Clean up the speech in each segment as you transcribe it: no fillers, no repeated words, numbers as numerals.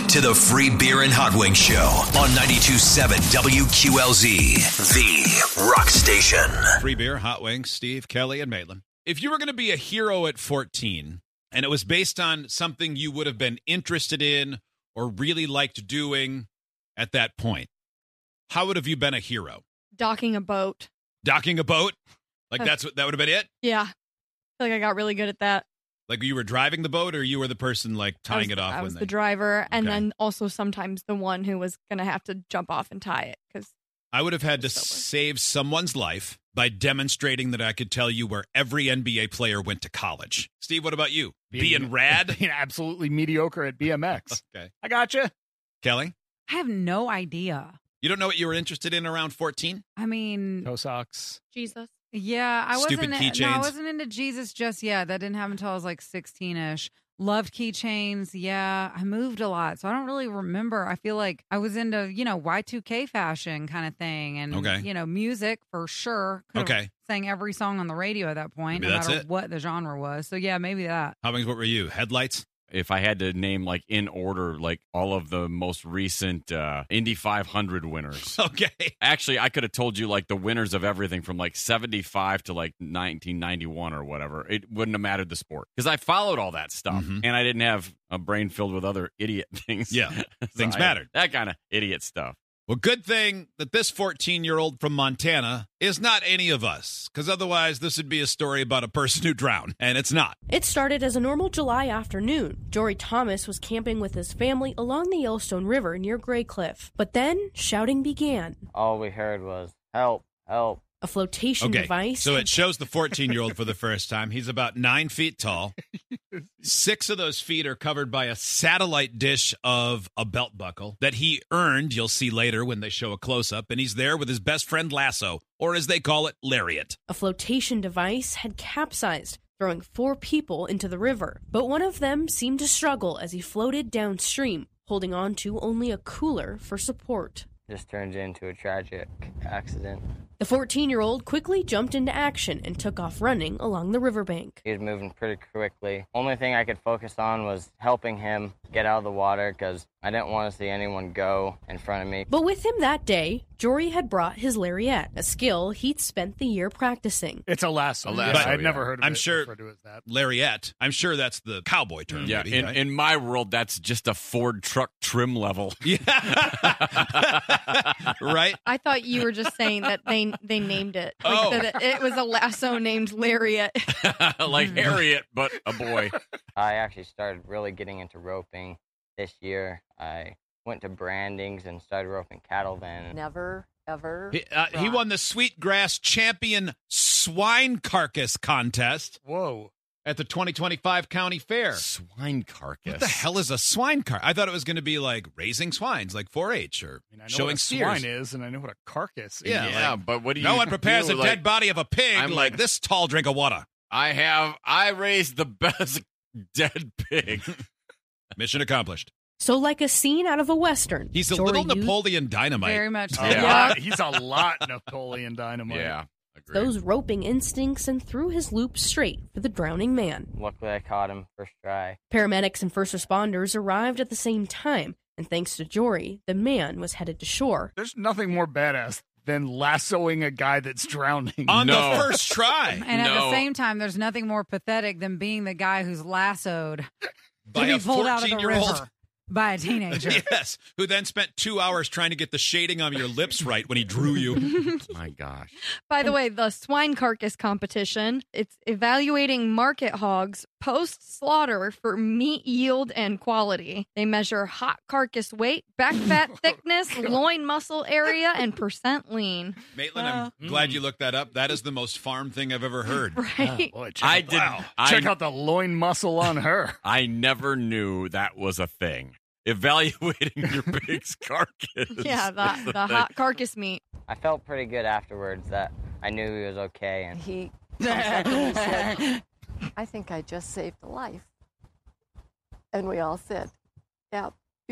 to the Free Beer and Hot Wings Show on 92.7 WQLZ, the rock station. Free Beer, Hot Wings, Steve, Kelly, and Maitland. If you were going to be a hero at 14, and it was based on something you would have been interested in or really liked doing at that point, how would have you been a hero? Docking a boat. Docking a boat? Like that would have been it? Yeah. I feel like I got really good at that. Like you were driving the boat, or you were the person like tying it off? I was the driver, and Okay. then also sometimes the one who was going to have to jump off and tie it. Because I would have had to Sober. save someone's life by demonstrating that I could tell you where every NBA player went to college. Steve, what about you? Being rad? Being absolutely mediocre at BMX. Okay. I gotcha. Kelly, I have no idea. you don't know what you were interested in around 14? I mean, Toe socks. Jesus. yeah, I Stupid wasn't. No, keychains. I wasn't into Jesus just yet. That didn't happen until I was like 16ish. Loved keychains. Yeah, I moved a lot, so I don't really remember. I feel like I was into Y2K fashion kind of thing, and Okay. music for sure. Could've Okay. sang every song on the radio at that point, Maybe no that's matter it. what the genre was. So yeah, maybe that. Hot Wings, what were you? Headlights? If I had to name, like, in order, like, all of the most recent Indy 500 winners. Okay. Actually, I could have told you, like, the winners of everything from, like, 75 to, like, 1991 or whatever. It wouldn't have mattered the sport. Because I followed all that stuff, Mhm. and I didn't have a brain filled with other idiot things. Yeah, things I had mattered. That kind of idiot stuff. Well, good thing that this 14-year-old from Montana is not any of us, because otherwise this would be a story about a person who drowned, and it's not. It started as a normal July afternoon. Jory Thomas was camping with his family along the Yellowstone River near Gray Cliff. But then, shouting began. All we heard was, help, help. A flotation device. So it shows the 14-year-old for the first time. He's about 9 feet tall. 6 of those feet are covered by a satellite dish of a belt buckle that he earned, you'll see later when they show a close-up, and he's there with his best friend Lasso, or as they call it, Lariat. A flotation device had capsized, throwing 4 people into the river. But one of them seemed to struggle as he floated downstream, holding on to only a cooler for support. Just turned into a tragic accident. The 14-year-old quickly jumped into action and took off running along the riverbank. He was moving pretty quickly. Only thing I could focus on was helping him get out of the water because I didn't want to see anyone go in front of me. But with him that day, Jory had brought his lariat, a skill he'd spent the year practicing. It's a lasso. A lasso, I'd yeah. never heard of I'm it sure- referred to as that. Lariat. I'm sure that's the cowboy term. Yeah, maybe, right? in my world, that's just a Ford truck trim level. Yeah. Right? I thought you were just saying that they named it. Oh. That it was a lasso named Lariat. Like Harriet, but a boy. I actually started really getting into roping this year. I went to Brandings and started roping cattle then. Never, ever. He won the Sweetgrass Champion Swine Carcass Contest Whoa. at the 2025 County Fair. Swine carcass. What the hell is a swine car? I thought it was going to be like raising swines, like 4-H or I know showing what a steers. swine is, and I know what a carcass is. Yeah, Yeah, like, but what do you No one prepares do? a Like, dead body of a pig I'm like like- this tall drink of water. I raised the best dead pig. Mission accomplished. So like a scene out of a Western, He's a Jory little used Napoleon Dynamite. Very much. A so. lot. He's a lot Napoleon Dynamite. Yeah, agreed. those roping instincts and threw his loop straight for the drowning man. Luckily, I caught him first try. Paramedics and first responders arrived at the same time, and thanks to Jory, the man was headed to shore. There's nothing more badass than lassoing a guy that's drowning. On No. the first try And at the No. same time, there's nothing more pathetic than being the guy who's lassoed by to a be pulled out of the 14-year-old. river by a teenager. Yes, who then spent 2 hours trying to get the shading on your lips right when he drew you. My gosh. By the way, the swine carcass competition, it's evaluating market hogs post-slaughter for meat yield and quality. They measure hot carcass weight, back fat thickness, loin muscle area, and percent lean. Maitland, I'm glad you looked that up. That is the most farm thing I've ever heard. Right? Boy, check I out- did. Check I, out the loin muscle on her. I never knew that was a thing. Evaluating your pig's carcass. Yeah, was the thing. hot carcass meat. I felt pretty good afterwards that I knew he was okay. And He comes up and he said, I think I just saved a life. And we all said, yeah, you did.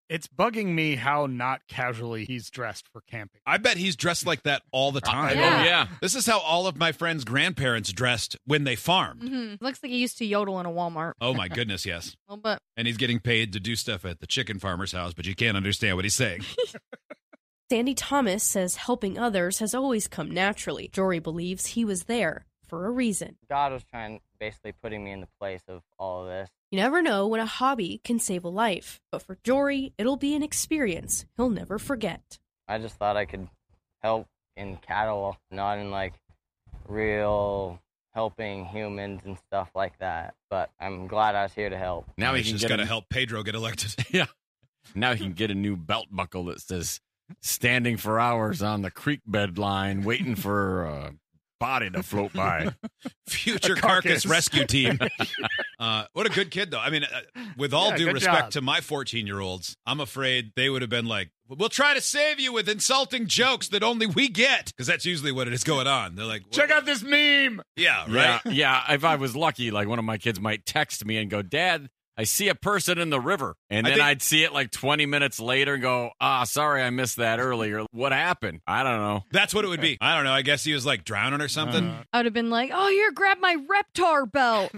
It's bugging me how not casually he's dressed for camping. I bet he's dressed like that all the time. Yeah. Oh, yeah. This is how all of my friends' grandparents dressed when they farmed. Mm-hmm. Looks like he used to yodel in a Walmart. Oh, my goodness, yes. A little bit. And he's getting paid to do stuff at the chicken farmer's house, but you can't understand what he's saying. Sandy Thomas says helping others has always come naturally. Jory believes he was there for a reason. God was basically putting me in the place of all of this. You never know when a hobby can save a life, but for Jory, it'll be an experience he'll never forget. I just thought I could help in cattle, not in like real helping humans and stuff like that. But I'm glad I was here to help. Now he He's can just get got to help Pedro get elected. Yeah. Now he can get a new belt buckle that says "Standing for hours on the creek bed line, waiting for a body to float by." Future A carcass. carcass rescue team. What a good kid, though. I mean, with all Yeah, due good respect job. to my 14-year-olds, I'm afraid they would have been like, we'll try to save you with insulting jokes that only we get. Because that's usually what is going on. They're like, Check out this meme. Yeah, right? Yeah, yeah. If I was lucky, like one of my kids might text me and go, "Dad, I see a person in the river." And I then think- I'd see it like 20 minutes later and go, sorry, I missed that earlier. What happened? I don't know. That's what it would be. I don't know. I guess he was like drowning or something. I would have been like, oh, here, grab my Reptar belt.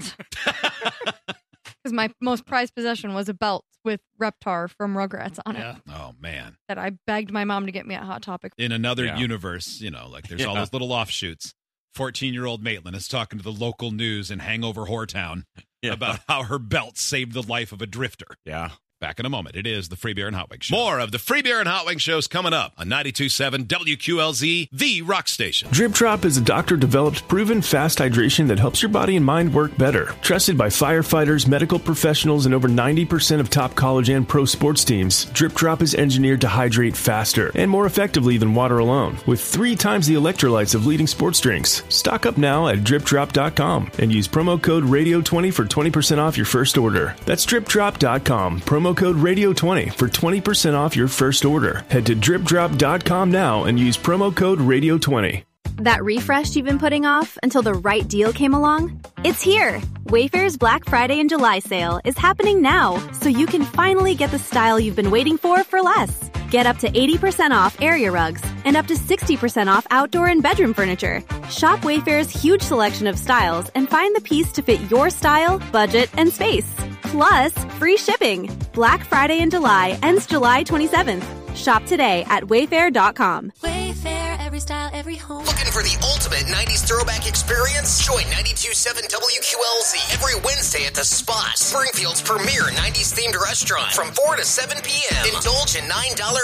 Because my most prized possession was a belt with Reptar from Rugrats on it Oh, man. that I begged my mom to get me at Hot Topic. In another Yeah. universe, like there's all Yeah. those little offshoots. 14-year-old Maitland is talking to the local news in Hangover Whoretown Yeah. about how her belt saved the life of a drifter. Yeah. Back in a moment. It is the Free Beer and Hot Wings Show. More of the Free Beer and Hot Wings shows coming up on 92.7 WQLZ, the rock station. Drip Drop is a doctor-developed, proven fast hydration that helps your body and mind work better. Trusted by firefighters, medical professionals, and over 90% of top college and pro sports teams, Drip Drop is engineered to hydrate faster and more effectively than water alone, with 3 times the electrolytes of leading sports drinks. Stock up now at DripDrop.com and use promo code RADIO20 for 20% off your first order. That's DripDrop.com. Promo code RADIO20 for 20% off your first order. Head to DripDrop.com now and use promo code RADIO20. That refresh you've been putting off until the right deal came along? It's here! Wayfair's Black Friday and July sale is happening now, so you can finally get the style you've been waiting for less. Get up to 80% off area rugs and up to 60% off outdoor and bedroom furniture. Shop Wayfair's huge selection of styles and find the piece to fit your style, budget, and space. Plus, free shipping. Black Friday in July ends July 27th. Shop today at Wayfair.com. Wayfair, every style, every home. Looking for the ultimate 90s throwback experience? Join 92.7 WQLZ every Wednesday at The Spot, Springfield's premier 90s themed restaurant from 4 to 7 p.m. Indulge in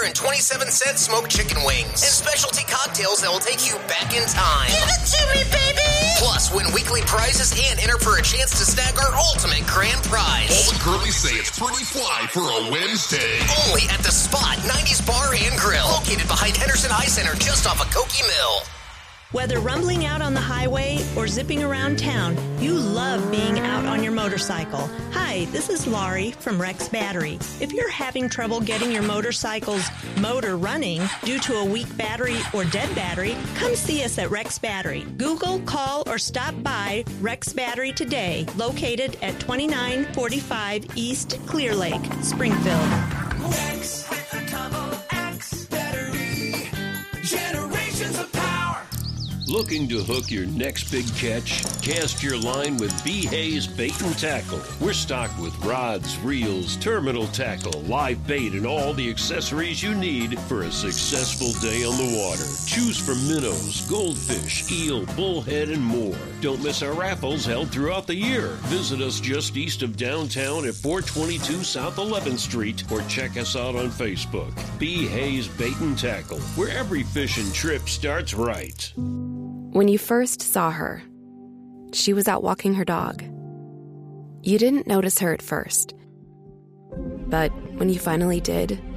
$9.27 smoked chicken wings and specialty cocktails that will take you back in time. Give it to me, baby! Plus, win weekly prizes and enter for a chance to snag our ultimate grand prize. All the girlies say it's pretty fly for a Wednesday. Only at The Spot 90s Bar and Grill, located behind Henderson Eye Center just off of Koki Mill. Whether rumbling out on the highway or zipping around town, you love being out on your motorcycle. Hi, this is Laurie from Rex Battery. If you're having trouble getting your motorcycle's motor running due to a weak battery or dead battery, come see us at Rex Battery. Google, call, or stop by Rex Battery today, located at 2945 East Clear Lake, Springfield. Rex with a double X battery. Generations of power. Looking to hook your next big catch? Cast your line with B. Hayes Bait and Tackle. We're stocked with rods, reels, terminal tackle, live bait, and all the accessories you need for a successful day on the water. Choose from minnows, goldfish, eel, bullhead, and more. Don't miss our raffles held throughout the year. Visit us just east of downtown at 422 South 11th Street or check us out on Facebook. B. Hayes Bait and Tackle, where every fishing trip starts right. When you first saw her, she was out walking her dog. You didn't notice her at first. But when you finally did,